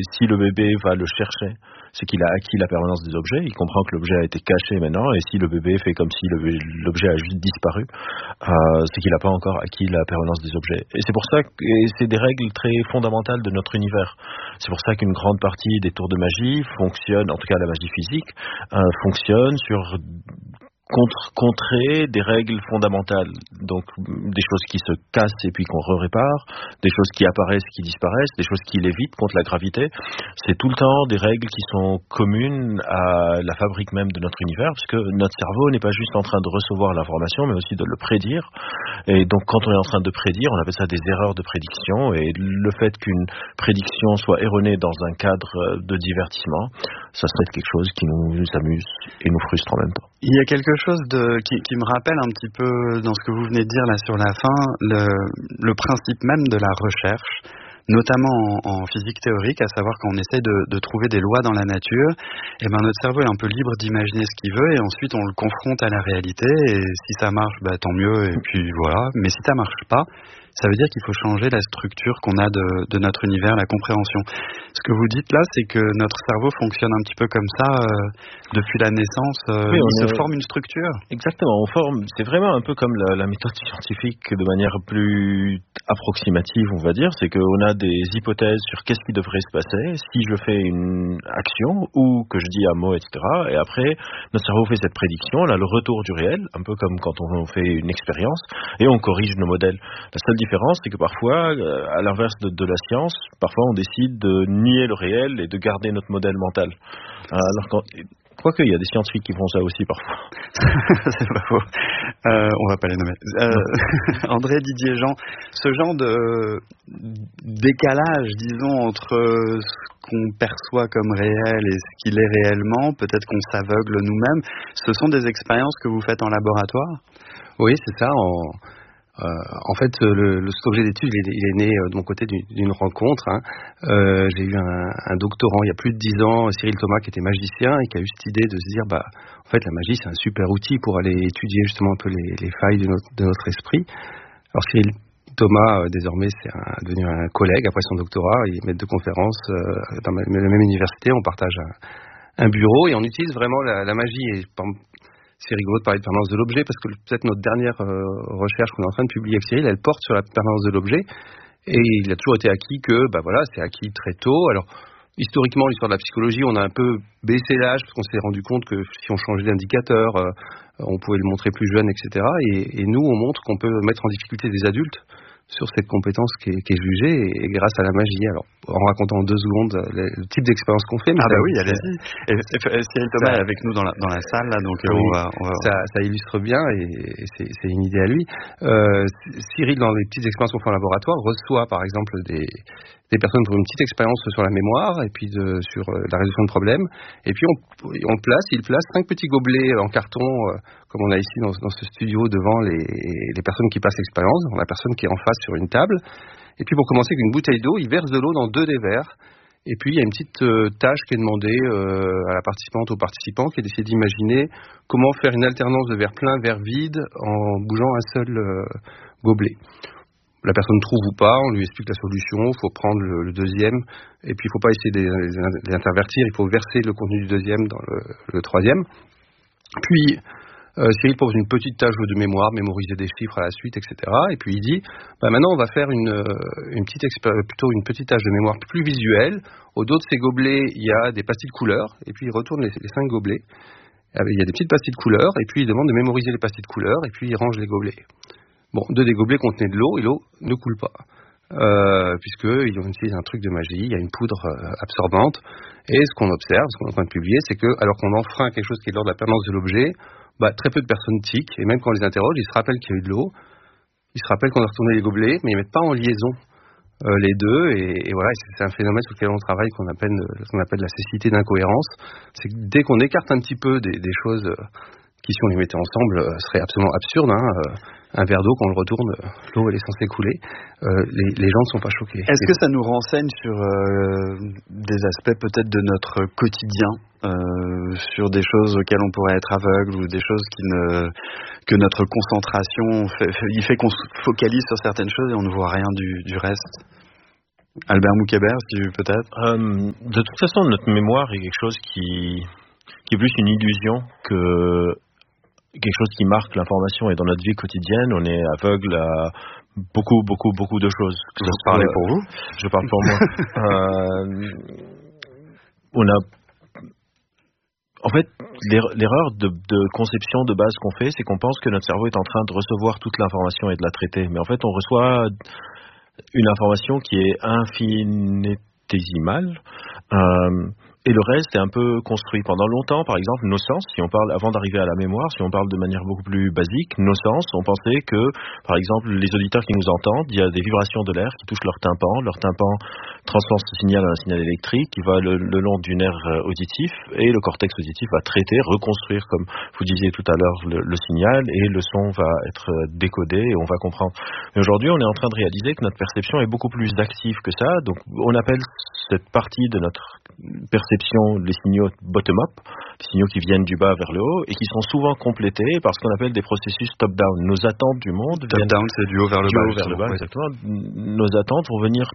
si le bébé va le chercher, c'est qu'il a acquis la permanence des objets, il comprend que l'objet a été caché maintenant, et si le bébé fait comme si l'objet a juste disparu, c'est qu'il n'a pas encore acquis la permanence des objets. Et c'est pour ça que c'est des règles très fondamentales de notre univers. C'est pour ça qu'une grande partie des tours de magie fonctionne, en tout cas la magie physique, fonctionne sur contrer des règles fondamentales, donc des choses qui se cassent et puis qu'on répare, des choses qui apparaissent, qui disparaissent, des choses qui lévitent contre la gravité. C'est tout le temps des règles qui sont communes à la fabrique même de notre univers, parce que notre cerveau n'est pas juste en train de recevoir l'information, mais aussi de le prédire. Et donc quand on est en train de prédire, on appelle ça des erreurs de prédiction, et le fait qu'une prédiction soit erronée dans un cadre de divertissement, ça serait quelque chose qui nous amuse et nous frustre en même temps. Il y a quelque chose qui me rappelle un petit peu dans ce que vous venez de dire là sur la fin, le principe même de la recherche, notamment en physique théorique, à savoir quand on essaie de trouver des lois dans la nature, et ben notre cerveau est un peu libre d'imaginer ce qu'il veut et ensuite on le confronte à la réalité et si ça marche, tant mieux et puis voilà, mais si ça marche pas, ça veut dire qu'il faut changer la structure qu'on a de notre univers, la compréhension. Ce que vous dites là, c'est que notre cerveau fonctionne un petit peu comme ça depuis la naissance. Oui, il se forme une structure. Exactement, c'est vraiment un peu comme la méthode scientifique de manière plus approximative, on va dire. C'est qu'on a des hypothèses sur qu'est-ce qui devrait se passer si je fais une action ou que je dis un mot, etc. Et après, notre cerveau fait cette prédiction, on a le retour du réel, un peu comme quand on fait une expérience, et on corrige nos modèles. La seule différence, c'est que parfois, à l'inverse de la science, parfois on décide de nier le réel et de garder notre modèle mental. Alors quoique, il y a des scientifiques qui font ça aussi parfois. C'est pas faux. On va pas les nommer. André Didier Jean, ce genre de décalage, disons, entre ce qu'on perçoit comme réel et ce qu'il est réellement, peut-être qu'on s'aveugle nous-mêmes, ce sont des expériences que vous faites en laboratoire ? Oui, c'est ça. En fait, cet objet d'étude, il est né de mon côté d'une rencontre. J'ai eu un doctorant il y a plus de 10 ans, Cyril Thomas, qui était magicien et qui a eu cette idée de se dire, en fait, la magie, c'est un super outil pour aller étudier justement un peu les failles de notre esprit. Alors Cyril Thomas, désormais, c'est devenu un collègue après son doctorat. Il est maître de conférence dans la même université. On partage un bureau et on utilise vraiment la magie. Et, c'est rigolo de parler de permanence de l'objet parce que peut-être notre dernière recherche qu'on est en train de publier avec Cyril, elle porte sur la permanence de l'objet et il a toujours été acquis que, c'est acquis très tôt. Alors, historiquement, l'histoire de la psychologie, on a un peu baissé l'âge parce qu'on s'est rendu compte que si on changeait d'indicateur, on pouvait le montrer plus jeune, etc. Et nous, on montre qu'on peut mettre en difficulté des adultes sur cette compétence qui est jugée et grâce à la magie. Alors, en racontant en 2 secondes le type d'expérience qu'on fait. Mais oui, allez-y. Et Cyril Thomas est avec nous dans la salle, là, donc oui, on va... Ça illustre bien et c'est une idée à lui. Cyril, dans les petites expériences qu'on fait en laboratoire, reçoit par exemple des personnes pour une petite expérience sur la mémoire et puis sur la résolution de problèmes. Et puis il place 5 petits gobelets en carton, comme on a ici dans ce studio, devant les personnes qui passent l'expérience, devant la personne qui est en face sur une table. Et puis pour commencer, avec une bouteille d'eau, il verse de l'eau dans 2 des verres. Et puis il y a une petite tâche qui est demandée à la participante, au participant, qui est d'essayer d'imaginer comment faire une alternance de verre plein, verre vide, en bougeant un seul gobelet. La personne trouve ou pas, on lui explique la solution, il faut prendre le deuxième, et puis il ne faut pas essayer de les intervertir, il faut verser le contenu du deuxième dans le troisième. Puis Cyril pose une petite tâche de mémoire, mémoriser des chiffres à la suite, etc. Et puis il dit, maintenant on va faire une petite tâche de mémoire plus visuelle. Au dos de ces gobelets, il y a des pastilles de couleurs, et puis il retourne les 5 gobelets. Il y a des petites pastilles de couleurs, et puis il demande de mémoriser les pastilles de couleurs, et puis il range les gobelets. Bon, 2 des gobelets contenaient de l'eau, et l'eau ne coule pas. Puisqu'ils ont utilisé un truc de magie, il y a une poudre absorbante. Et ce qu'on observe, ce qu'on est en train de publier, c'est que, alors qu'on enfreint quelque chose qui est de l'ordre de la permanence de l'objet, très peu de personnes tiquent, et même quand on les interroge, ils se rappellent qu'il y a eu de l'eau, ils se rappellent qu'on a retourné les gobelets, mais ils ne mettent pas en liaison les deux, et voilà, c'est un phénomène sur lequel on travaille qu'on appelle la cécité d'incohérence. C'est que dès qu'on écarte un petit peu des choses qui, si on les mettait ensemble, seraient absolument absurdes, un verre d'eau, quand on le retourne, l'eau elle est censée couler, les gens ne sont pas choqués. Est-ce que ça nous renseigne sur des aspects peut-être de notre quotidien, sur des choses auxquelles on pourrait être aveugle ou des choses que notre concentration fait qu'on se focalise sur certaines choses et on ne voit rien du reste? Albert Moukébert, peut-être. De toute façon, notre mémoire est quelque chose qui est plus une illusion que quelque chose qui marque l'information. Et dans notre vie quotidienne, on est aveugle à beaucoup de choses. Vous parlez pour vous ? Je parle pour moi. En fait, l'erreur de conception de base qu'on fait, c'est qu'on pense que notre cerveau est en train de recevoir toute l'information et de la traiter. Mais en fait, on reçoit une information qui est infinitésimale. Et le reste est un peu construit. Pendant longtemps, par exemple, nos sens, si on parle, avant d'arriver à la mémoire, si on parle de manière beaucoup plus basique, nos sens, on pensait que, par exemple, les auditeurs qui nous entendent, il y a des vibrations de l'air qui touchent leur tympan transforme ce signal en un signal électrique qui va le long du nerf auditif, et le cortex auditif va traiter, reconstruire, comme vous disiez tout à l'heure, le signal, et le son va être décodé et on va comprendre. Mais aujourd'hui, on est en train de réaliser que notre perception est beaucoup plus active que ça, donc on appelle cette partie de notre perception les signaux bottom-up, des signaux qui viennent du bas vers le haut et qui sont souvent complétés par ce qu'on appelle des processus top-down. Nos attentes du monde top-down, c'est du haut vers le bas. Du haut vers le bas, exactement. Nos attentes vont venir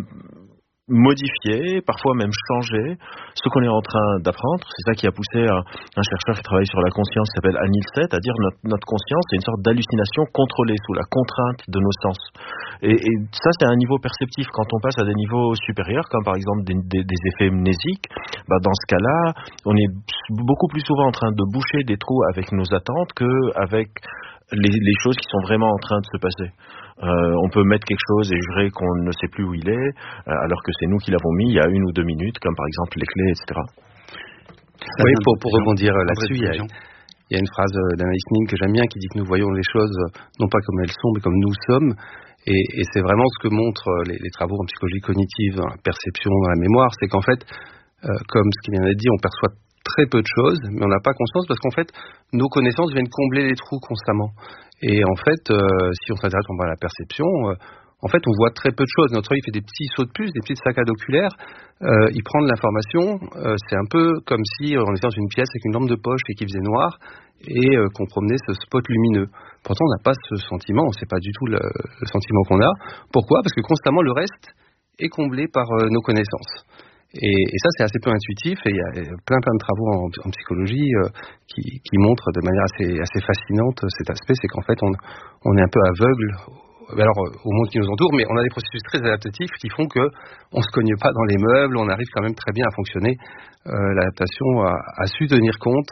modifier, parfois même changer ce qu'on est en train d'apprendre. C'est ça qui a poussé un chercheur qui travaille sur la conscience qui s'appelle Anil Seth à dire notre conscience c'est une sorte d'hallucination contrôlée sous la contrainte de nos sens. Et ça c'est un niveau perceptif. Quand on passe à des niveaux supérieurs, comme par exemple des effets mnésiques, dans ce cas-là, on est beaucoup plus souvent en train de boucher des trous avec nos attentes qu'avec les choses qui sont vraiment en train de se passer. On peut mettre quelque chose et jurer qu'on ne sait plus où il est, alors que c'est nous qui l'avons mis il y a 1 ou 2 minutes, comme par exemple les clés, etc. Oui, pour rebondir là-dessus, il y a une phrase d'Anaïs Nin que j'aime bien qui dit que nous voyons les choses non pas comme elles sont, mais comme nous sommes. Et c'est vraiment ce que montrent les travaux en psychologie cognitive, dans la perception, dans la mémoire, c'est qu'en fait, comme ce qui vient d'être dit, on perçoit très peu de choses, mais on n'a pas conscience parce qu'en fait, nos connaissances viennent combler les trous constamment. Et en fait, si on s'intéresse à la perception, en fait, on voit très peu de choses. Notre œil fait des petits sauts de puce, des petites saccades oculaires. Il prend de l'information. C'est un peu comme si on était dans une pièce avec une lampe de poche et qu'il faisait noir et qu'on promenait ce spot lumineux. Pourtant, on n'a pas ce sentiment. C'est pas du tout le sentiment qu'on a. Pourquoi ? Parce que constamment, le reste est comblé par nos connaissances. Et ça, c'est assez peu intuitif, et il y a plein de travaux en psychologie qui montrent de manière assez fascinante cet aspect, c'est qu'en fait, on est un peu aveugle au monde qui nous entoure, mais on a des processus très adaptatifs qui font que on se cogne pas dans les meubles, on arrive quand même très bien à fonctionner. L'adaptation a su tenir compte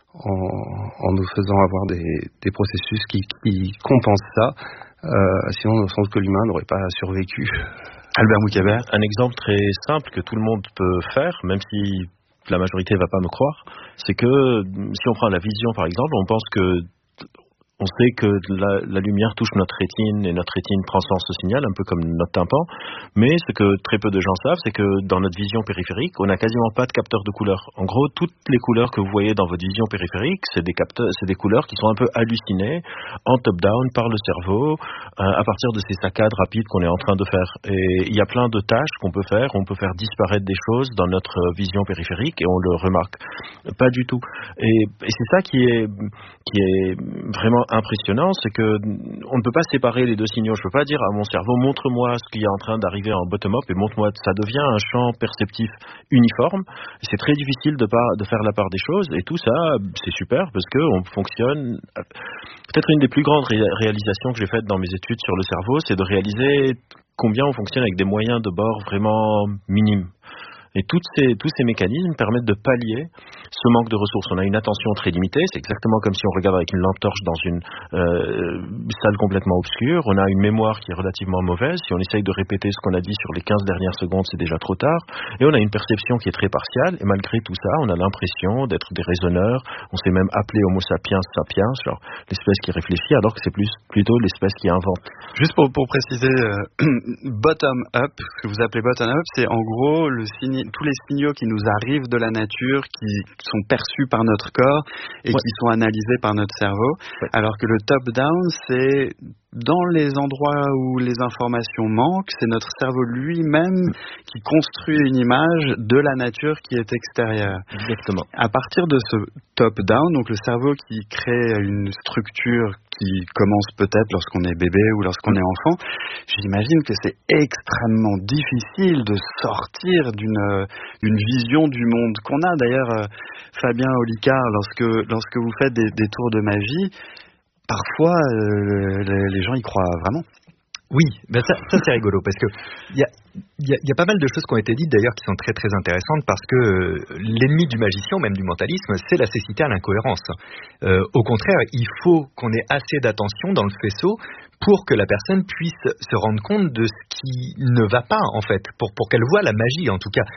en nous faisant avoir des processus qui compensent ça. Sinon, on sent que l'humain n'aurait pas survécu. Albert Moukébert. Un exemple très simple que tout le monde peut faire, même si la majorité ne va pas me croire, c'est que si on prend la vision par exemple, on pense que on sait que la lumière touche notre rétine et notre rétine transforme ce signal, un peu comme notre tympan. Mais ce que très peu de gens savent, c'est que dans notre vision périphérique, on n'a quasiment pas de capteur de couleurs. En gros, toutes les couleurs que vous voyez dans votre vision périphérique, c'est des couleurs qui sont un peu hallucinées en top-down par le cerveau à partir de ces saccades rapides qu'on est en train de faire. Et il y a plein de tâches qu'on peut faire. On peut faire disparaître des choses dans notre vision périphérique et on le remarque. Pas du tout. Et c'est ça qui est vraiment impressionnant, c'est que on ne peut pas séparer les deux signaux. Je peux pas dire à mon cerveau montre-moi ce qui est en train d'arriver en bottom-up et montre-moi. Ça devient un champ perceptif uniforme. Et c'est très difficile de faire la part des choses. Et tout ça, c'est super parce que on fonctionne. Peut-être une des plus grandes réalisations que j'ai faites dans mes études sur le cerveau, c'est de réaliser combien on fonctionne avec des moyens de bord vraiment minimes. Et tous ces mécanismes permettent de pallier ce manque de ressources. On a une attention très limitée, c'est exactement comme si on regarde avec une lampe torche dans une salle complètement obscure. On a une mémoire qui est relativement mauvaise. Si on essaye de répéter ce qu'on a dit sur les 15 dernières secondes, c'est déjà trop tard. Et on a une perception qui est très partiale. Et malgré tout ça, on a l'impression d'être des raisonneurs. On s'est même appelé Homo sapiens sapiens, genre l'espèce qui réfléchit, alors que c'est plutôt l'espèce qui invente. Juste pour préciser, bottom-up, ce que vous appelez bottom-up, c'est en gros tous les signaux qui nous arrivent de la nature, qui sont perçus par notre corps et qui sont analysés par notre cerveau, alors que le top-down, c'est dans les endroits où les informations manquent, c'est notre cerveau lui-même qui construit une image de la nature qui est extérieure. Exactement. À partir de ce top-down, donc le cerveau qui crée une structure qui commence peut-être lorsqu'on est bébé ou lorsqu'on est enfant, j'imagine que c'est extrêmement difficile de sortir d'une vision du monde qu'on a. D'ailleurs, Fabien Olicard, lorsque vous faites des tours de magie, parfois les gens y croient vraiment. Oui, ben ça c'est rigolo parce que il y a pas mal de choses qui ont été dites d'ailleurs qui sont très très intéressantes parce que l'ennemi du magicien, même du mentalisme, c'est la cécité à l'incohérence. Au contraire, il faut qu'on ait assez d'attention dans le faisceau pour que la personne puisse se rendre compte de ce qui ne va pas en fait, pour qu'elle voit la magie. En tout cas,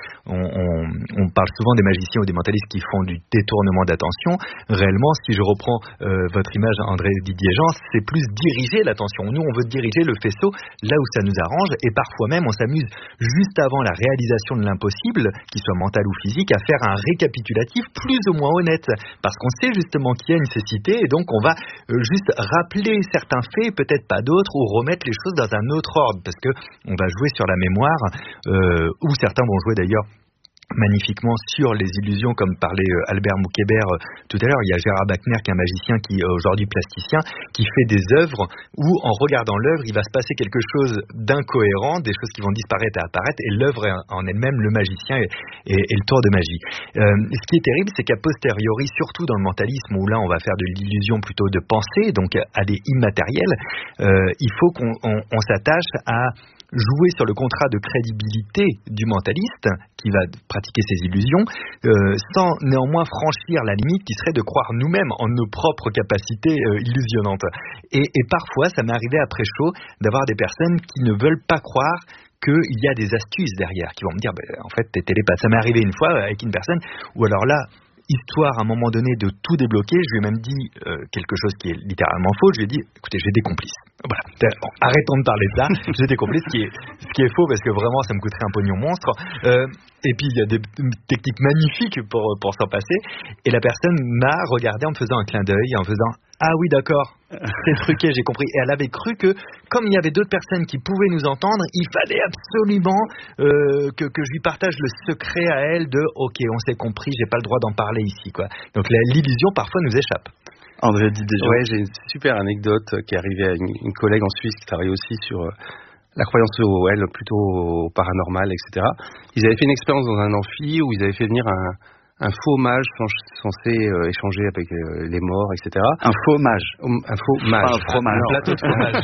on parle souvent des magiciens ou des mentalistes qui font du détournement d'attention. Réellement, si je reprends votre image, André Didier Jean, c'est plus diriger l'attention. Nous, on veut diriger le faisceau là où ça nous arrange, et parfois même on s'amuse juste avant la réalisation de l'impossible, qu'il soit mental ou physique, à faire un récapitulatif plus ou moins honnête, parce qu'on sait justement qu'il y a une cécité, et donc on va juste rappeler certains faits, peut-être pas d'autres, ou remettre les choses dans un autre ordre, parce que on va jouer sur la mémoire, ou certains vont jouer d'ailleurs magnifiquement sur les illusions, comme parlait Albert Moukébert tout à l'heure. Il y a Gérard Bachner qui est un magicien qui est aujourd'hui plasticien, qui fait des œuvres où en regardant l'œuvre il va se passer quelque chose d'incohérent, des choses qui vont disparaître et apparaître, et l'œuvre est en elle-même le magicien et le tour de magie. Ce qui est terrible, c'est qu'à posteriori, surtout dans le mentalisme où là on va faire de l'illusion plutôt de pensée, donc à des immatériels, il faut qu'on s'attache à jouer sur le contrat de crédibilité du mentaliste qui va pratiquer ses illusions, sans néanmoins franchir la limite qui serait de croire nous-mêmes en nos propres capacités illusionnantes. Et parfois, ça m'est arrivé après chaud d'avoir des personnes qui ne veulent pas croire qu'il y a des astuces derrière, qui vont me dire en fait t'es télépathe. Ça m'est arrivé une fois avec une personne où alors là, histoire à un moment donné de tout débloquer, je lui ai même dit quelque chose qui est littéralement faux. Je lui ai dit, écoutez, j'ai des complices. Voilà, bon, arrêtons de parler de ça. J'ai des complices, ce qui est faux parce que vraiment ça me coûterait un pognon monstre. Et puis il y a des techniques magnifiques pour s'en passer. Et la personne m'a regardé en me faisant un clin d'œil, en faisant ah oui d'accord, c'est truqué, j'ai compris. Et elle avait cru que comme il y avait d'autres personnes qui pouvaient nous entendre, il fallait absolument que je lui partage le secret à elle de ok, on s'est compris, j'ai pas le droit d'en parler ici quoi. Donc l'illusion parfois nous échappe. André Didier. Ouais, j'ai une super anecdote qui est arrivée à une collègue en Suisse qui travaille aussi sur la croyance plutôt au paranormal, etc. Ils avaient fait une expérience dans un amphi où ils avaient fait venir un faux mage censé échanger avec les morts, etc. Un faux mage. Un faux mage. Un fromage. Un plateau de fromage.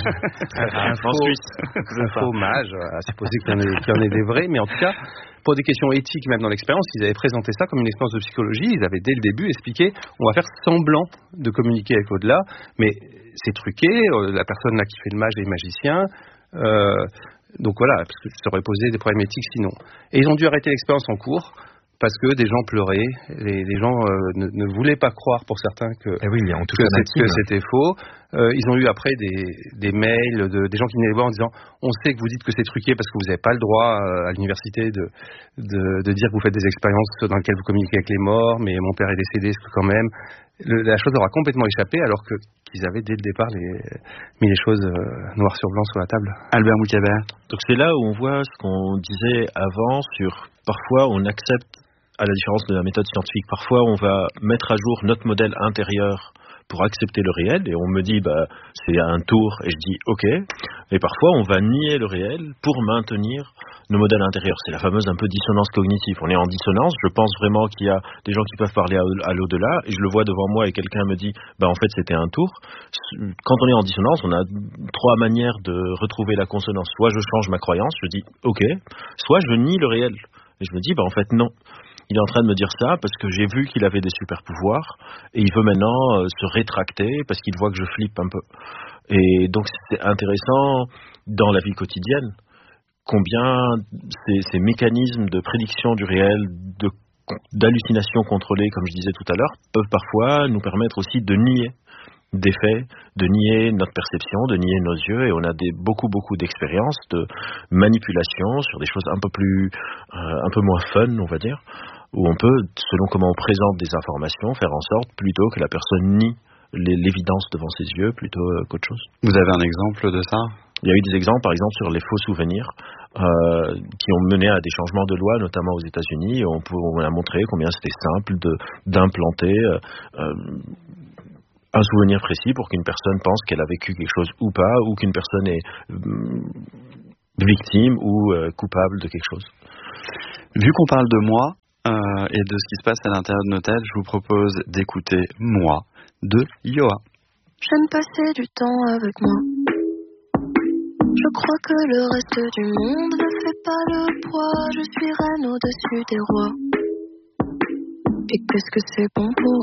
Un faux mage, à supposer qu'il y en ait des vrais, mais en tout cas, pour des questions éthiques, même dans l'expérience, ils avaient présenté ça comme une expérience de psychologie. Ils avaient dès le début expliqué, on va faire semblant de communiquer avec au-delà, mais c'est truqué, la personne là qui fait le mage est magicien, donc voilà, parce que ça aurait posé des problèmes éthiques sinon. Et ils ont dû arrêter l'expérience en cours, parce que des gens pleuraient, les gens ne voulaient pas croire pour certains que c'était faux. Ils ont eu après des mails des gens qui venaient les voir en disant on sait que vous dites que c'est truqué parce que vous n'avez pas le droit à l'université de dire que vous faites des expériences dans lesquelles vous communiquez avec les morts, mais mon père est décédé quand même. La chose leur a complètement échappé alors qu'ils avaient dès le départ mis les choses noir sur blanc sur la table. Albert Moukébert. Donc c'est là où on voit ce qu'on disait avant sur parfois on accepte, à la différence de la méthode scientifique, parfois on va mettre à jour notre modèle intérieur pour accepter le réel, et on me dit c'est un tour, et je dis ok, et parfois on va nier le réel pour maintenir nos modèles intérieurs. C'est la fameuse un peu dissonance cognitive. On est en dissonance, je pense vraiment qu'il y a des gens qui peuvent parler à l'au-delà, et je le vois devant moi et quelqu'un me dit en fait c'était un tour. Quand on est en dissonance, on a trois manières de retrouver la consonance. Soit je change ma croyance, je dis ok, soit je nie le réel, et je me dis en fait non. Il est en train de me dire ça parce que j'ai vu qu'il avait des super pouvoirs et il veut maintenant se rétracter parce qu'il voit que je flippe un peu. Et donc c'est intéressant dans la vie quotidienne combien ces mécanismes de prédiction du réel, d'hallucination contrôlée, comme je disais tout à l'heure, peuvent parfois nous permettre aussi de nier des faits, de nier notre perception, de nier nos yeux, et on a beaucoup d'expériences de manipulation sur des choses un peu moins fun, on va dire, où on peut, selon comment on présente des informations, faire en sorte plutôt que la personne nie l'évidence devant ses yeux plutôt qu'autre chose. Vous avez un exemple de ça ? Il y a eu des exemples, par exemple, sur les faux souvenirs qui ont mené à des changements de loi, notamment aux États-Unis. On a montré combien c'était simple d'implanter un souvenir précis pour qu'une personne pense qu'elle a vécu quelque chose ou pas, ou qu'une personne est victime ou coupable de quelque chose. Vu qu'on parle de moi et de ce qui se passe à l'intérieur de nos têtes, je vous propose d'écouter Moi de Yoa. J'aime passer du temps avec moi. Je crois que le reste du monde ne fait pas le poids. Je suis reine au-dessus des rois. Et qu'est-ce que c'est bon pour